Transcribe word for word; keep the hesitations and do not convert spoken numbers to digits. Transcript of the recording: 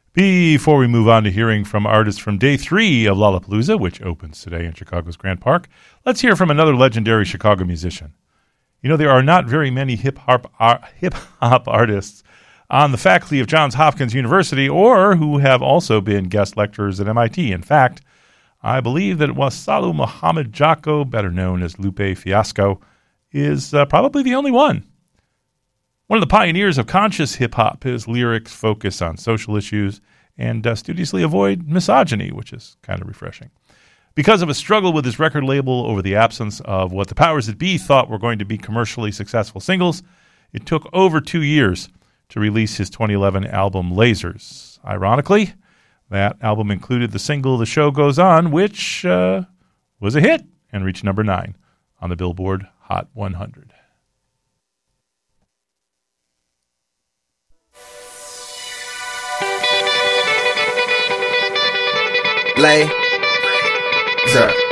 Before we move on to hearing from artists from day three of Lollapalooza, which opens today in Chicago's Grant Park, let's hear from another legendary Chicago musician. You know, there are not very many hip-hop uh, hip-hop artists on the faculty of Johns Hopkins University or who have also been guest lecturers at M I T. In fact, I believe that Wasalu Muhammad Jocko, better known as Lupe Fiasco, is uh, probably the only one. One of the pioneers of conscious hip-hop, his lyrics focus on social issues and uh, studiously avoid misogyny, which is kind of refreshing. Because of a struggle with his record label over the absence of what the powers that be thought were going to be commercially successful singles, it took over two years to release his twenty eleven album Lasers. Ironically, that album included the single The Show Goes On, which uh, was a hit and reached number nine on the Billboard Hot one hundred. Blazer.